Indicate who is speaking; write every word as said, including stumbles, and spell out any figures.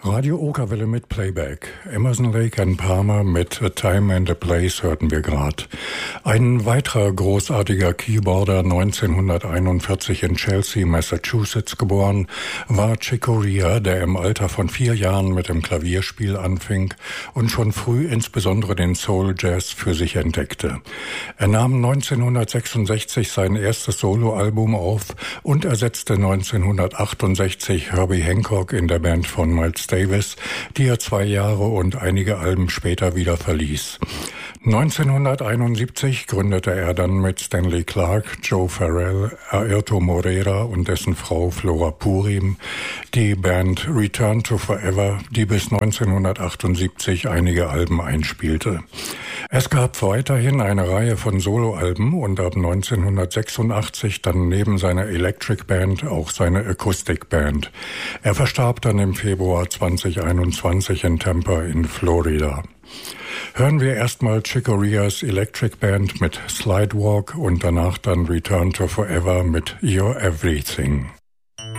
Speaker 1: Radio Okerwelle mit Playback. Emerson, Lake and Palmer mit A Time and a Place hörten wir grad. Ein weiterer großartiger Keyboarder, neunzehnhunderteinundvierzig in Chelsea, Massachusetts geboren, war Chick Corea, der im Alter von vier Jahren mit dem Klavierspiel anfing und schon früh insbesondere den Soul Jazz für sich entdeckte. Er nahm neunzehnhundertsechsundsechzig sein erstes Soloalbum auf und ersetzte neunzehnhundertachtundsechzig Herbie Hancock in der Band von Miles Davis, die er zwei Jahre und einige Alben später wieder verließ. neunzehnhunderteinundsiebzig gründete er dann mit Stanley Clarke, Joe Farrell, Airto Moreira und dessen Frau Flora Purim die Band Return to Forever, die bis neunzehnhundertachtundsiebzig einige Alben einspielte. Es gab weiterhin eine Reihe von Soloalben und ab neunzehnhundertsechsundachtzig dann neben seiner Electric Band auch seine Acoustic Band. Er verstarb dann im Februar zweitausendeinundzwanzig in Tampa in Florida. Hören wir erstmal Chick Coreas Electric Band mit Slidewalk und danach dann Return to Forever mit You're Everything.